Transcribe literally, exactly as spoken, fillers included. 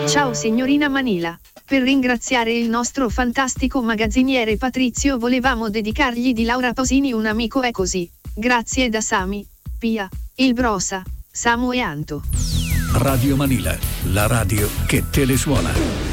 Ciao signorina Manila. Per ringraziare il nostro fantastico magazziniere Patrizio volevamo dedicargli di Laura Pausini un amico è così. Grazie da Sami, Pia, il Brosa, Samu e Anto. Radio Manila, la radio che te le suona.